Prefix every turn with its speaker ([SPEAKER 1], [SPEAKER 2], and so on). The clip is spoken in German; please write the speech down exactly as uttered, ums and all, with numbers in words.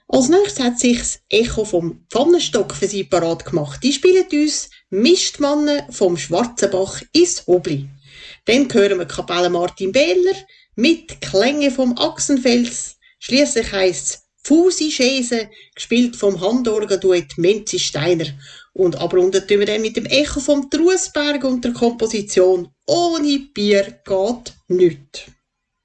[SPEAKER 1] Als nächstes hat sich das Echo vom Pfannenstock für Sie parat gemacht. Die spielen uns Mistmannen vom Schwarzenbach ins Hobli. Dann hören wir Kapelle Martin Behler mit Klänge vom Achsenfels. Schliesslich heisst es Fusi Schäse, gespielt vom Handorgelduett Menzi Steiner. Und abrunden tun wir dann mit dem Echo vom Truesberg und der Komposition «Ohne Bier geht nichts».